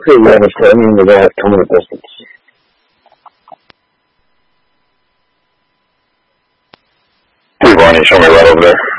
pretty understanding of that coming at distance. Hey, Barney, show me right over there.